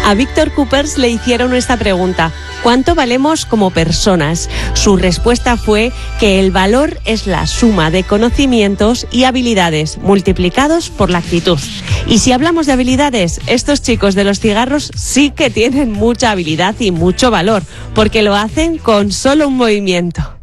A Víctor Coopers le hicieron esta pregunta: ¿cuánto valemos como personas? Su respuesta fue que el valor es la suma de conocimientos y habilidades multiplicados por la actitud. Y si hablamos de habilidades, estos chicos de los cigarros sí que tienen mucha habilidad y mucho valor, porque lo hacen con solo un movimiento.